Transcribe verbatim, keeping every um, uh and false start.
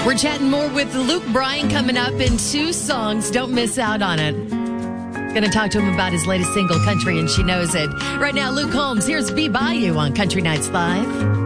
We're chatting more with Luke Bryan coming up in two songs. Don't miss out on it. Going to talk to him about his latest single, Country and She Knows It. Right now, Luke Holmes, here's Be By You on Country Nights Live.